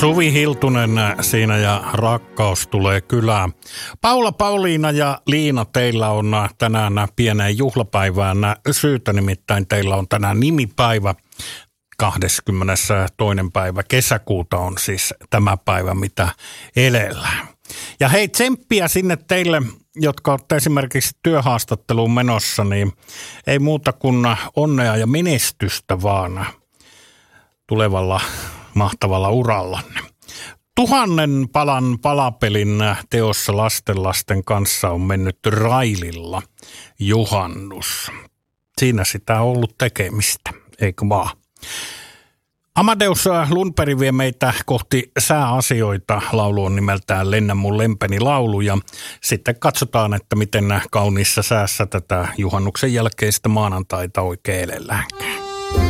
Suvi Hiltunen siinä ja Rakkaus tulee kylään. Paula, Pauliina ja Liina, teillä on tänään pieneen juhlapäivään syytä, nimittäin teillä on tänään nimipäivä. 22. päivä kesäkuuta on siis tämä päivä, mitä elellään. Ja hei, tsemppiä sinne teille, jotka olette esimerkiksi työhaastatteluun menossa, niin ei muuta kuin onnea ja menestystä vaan tulevalla mahtavalla urallanne. 1000 palan palapelin teossa lasten kanssa on mennyt raililla juhannus. Siinä sitä on ollut tekemistä, eikö vaan? Amadeus Lundberg vie meitä kohti sääasioita. Laulu on nimeltään Lennä mun lempeni laulu ja sitten katsotaan, että miten kauniissa säässä tätä juhannuksen jälkeistä maanantaita oikein elelläänkään.